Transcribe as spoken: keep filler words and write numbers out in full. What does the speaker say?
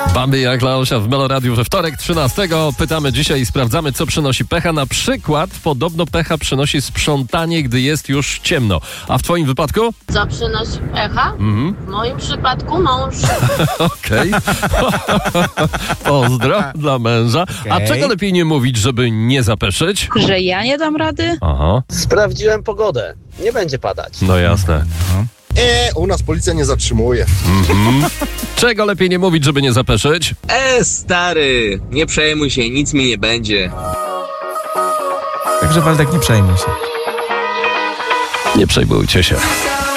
Bambi jak Laosia w Meloradiu we wtorek trzynastego. Pytamy dzisiaj i sprawdzamy, co przynosi pecha. Na przykład podobno pecha przynosi sprzątanie, gdy jest już ciemno. A w twoim wypadku? Co przynosi pecha? Mhm. W moim przypadku mąż. Okej. Pozdro dla męża. A Okej. czego lepiej nie mówić, żeby nie zapeszyć? Że ja nie dam rady? Aha, Sprawdziłem pogodę. Nie będzie padać. no jasne. E, u nas policja nie zatrzymuje. Czego lepiej nie mówić, żeby nie zapeszyć? E, stary, nie przejmuj się, nic mi nie będzie. Także Waldek, nie przejmuj się. Nie przejmujcie się.